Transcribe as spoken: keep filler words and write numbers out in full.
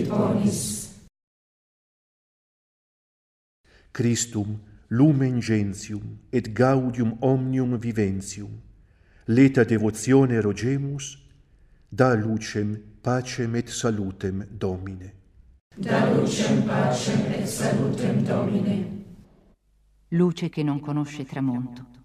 ponis. Christum, lumen gentium et gaudium omnium viventium, leta devotione rogemus, da lucem, pacem et salutem Domine. Da lucem, pacem et salutem Domine. Luce che non conosce tramonto,